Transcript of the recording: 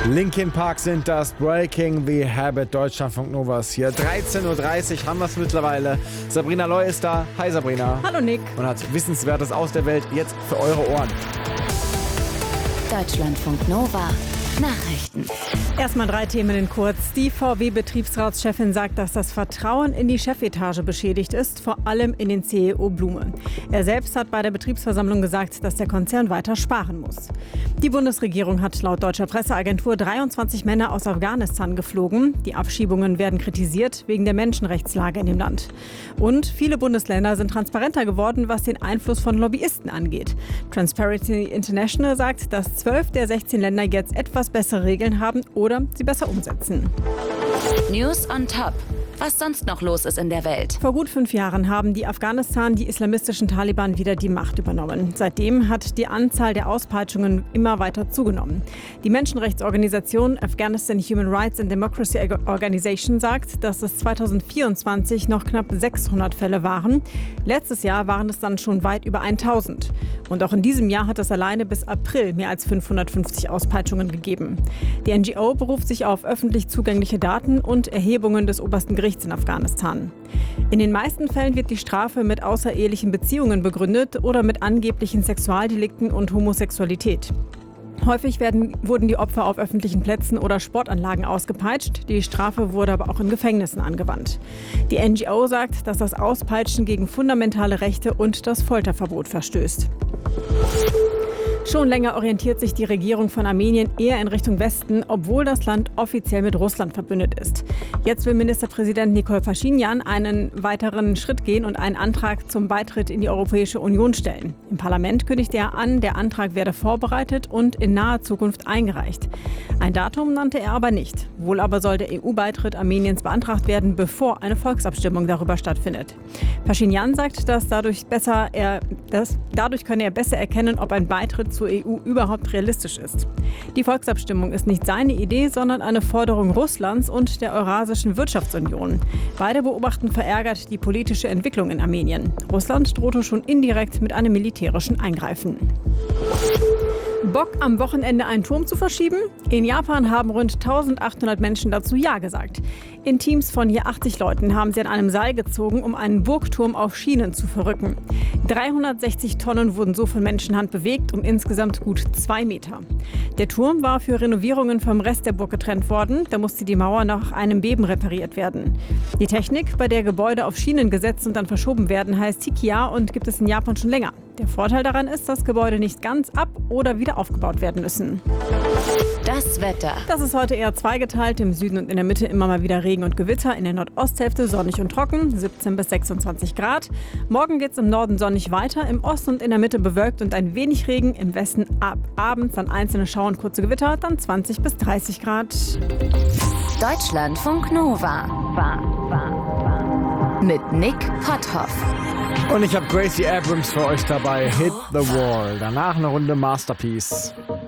Linkin Park sind das, Breaking the Habit, Deutschlandfunk Nova ist hier. 13.30 Uhr haben wir es mittlerweile. Sabrina Loy ist da. Hi Sabrina. Hallo Nick. Und hat Wissenswertes aus der Welt jetzt für eure Ohren. Deutschlandfunk Nova. Nachrichten. Erstmal 3 Themen in kurz. Die VW-Betriebsratschefin sagt, dass das Vertrauen in die Chefetage beschädigt ist, vor allem in den CEO Blume. Er selbst hat bei der Betriebsversammlung gesagt, dass der Konzern weiter sparen muss. Die Bundesregierung hat laut deutscher Presseagentur 23 Männer aus Afghanistan geflogen. Die Abschiebungen werden kritisiert wegen der Menschenrechtslage in dem Land. Und viele Bundesländer sind transparenter geworden, was den Einfluss von Lobbyisten angeht. Transparency International sagt, dass 12 der 16 Länder jetzt etwas bessere Regeln haben oder sie besser umsetzen. News on Top. Was sonst noch los ist in der Welt. Vor gut 5 Jahren haben die islamistischen Taliban wieder die Macht übernommen. Seitdem hat die Anzahl der Auspeitschungen immer weiter zugenommen. Die Menschenrechtsorganisation Afghanistan Human Rights and Democracy Organization sagt, dass es 2024 noch knapp 600 Fälle waren. Letztes Jahr waren es dann schon weit über 1000. Und auch in diesem Jahr hat es alleine bis April mehr als 550 Auspeitschungen gegeben. Die NGO beruft sich auf öffentlich zugängliche Daten und Erhebungen des obersten Gerichts in Afghanistan. In den meisten Fällen wird die Strafe mit außerehelichen Beziehungen begründet oder mit angeblichen Sexualdelikten und Homosexualität. Häufig wurden die Opfer auf öffentlichen Plätzen oder Sportanlagen ausgepeitscht. Die Strafe wurde aber auch in Gefängnissen angewandt. Die NGO sagt, dass das Auspeitschen gegen fundamentale Rechte und das Folterverbot verstößt. Schon länger orientiert sich die Regierung von Armenien eher in Richtung Westen, obwohl das Land offiziell mit Russland verbündet ist. Jetzt will Ministerpräsident Nikol Paschinjan einen weiteren Schritt gehen und einen Antrag zum Beitritt in die Europäische Union stellen. Im Parlament kündigte er an, der Antrag werde vorbereitet und in naher Zukunft eingereicht. Ein Datum nannte er aber nicht. Wohl aber soll der EU-Beitritt Armeniens beantragt werden, bevor eine Volksabstimmung darüber stattfindet. Paschinjan sagt, dass dadurch könne er besser erkennen, ob ein Beitritt zur EU überhaupt realistisch ist. Die Volksabstimmung ist nicht seine Idee, sondern eine Forderung Russlands und der Eurasischen Wirtschaftsunion. Beide beobachten verärgert die politische Entwicklung in Armenien. Russland drohte schon indirekt mit einem militärischen Eingreifen. Bock, am Wochenende einen Turm zu verschieben? In Japan haben rund 1800 Menschen dazu Ja gesagt. In Teams von je 80 Leuten haben sie an einem Seil gezogen, um einen Burgturm auf Schienen zu verrücken. 360 Tonnen wurden so von Menschenhand bewegt, um insgesamt gut 2 Meter. Der Turm war für Renovierungen vom Rest der Burg getrennt worden. Da musste die Mauer nach einem Beben repariert werden. Die Technik, bei der Gebäude auf Schienen gesetzt und dann verschoben werden, heißt Hikiya und gibt es in Japan schon länger. Der Vorteil daran ist, dass Gebäude nicht ganz ab- oder wieder aufgebaut werden müssen. Das Wetter. Das ist heute eher zweigeteilt. Im Süden und in der Mitte immer mal wieder Regen und Gewitter. In der Nordosthälfte sonnig und trocken, 17 bis 26 Grad. Morgen geht es im Norden sonnig weiter. Im Osten und in der Mitte bewölkt und ein wenig Regen. Im Westen ab abends dann einzelne Schauer und kurze Gewitter. Dann 20 bis 30 Grad. Deutschlandfunk Nova. Mit Nick Potthoff. Und ich habe Gracie Abrams für euch dabei. Hit the Wall. Danach eine Runde Masterpiece.